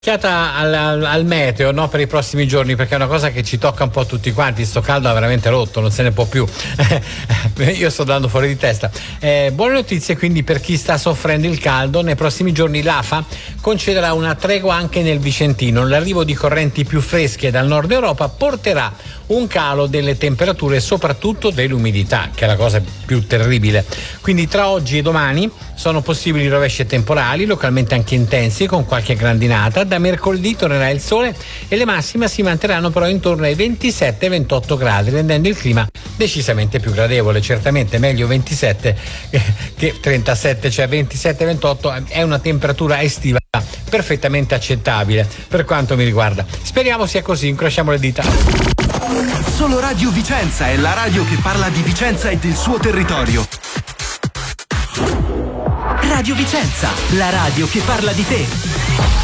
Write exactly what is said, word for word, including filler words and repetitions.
Al, al, al meteo, no, per i prossimi giorni, perché è una cosa che ci tocca un po' tutti quanti. Sto caldo ha veramente rotto, non se ne può più. Io sto andando fuori di testa. Eh, buone notizie quindi per chi sta soffrendo il caldo. Nei prossimi giorni l'A F A concederà una tregua anche nel Vicentino. L'arrivo di correnti più fresche dal nord Europa porterà un calo delle temperature e soprattutto dell'umidità, che è la cosa più terribile. Quindi tra oggi e domani sono possibili rovesci temporali, localmente anche intensi, con qualche grandinata. Da mercoledì tornerà il sole e le massime si manterranno però intorno ai ventisette ventotto gradi, rendendo il clima decisamente più gradevole. Certamente meglio ventisette che trentasette, cioè ventisette ventotto è una temperatura estiva perfettamente accettabile per quanto mi riguarda. Speriamo sia così, incrociamo le dita. Solo Radio Vicenza è la radio che parla di Vicenza e del suo territorio. Radio Vicenza, la radio che parla di te.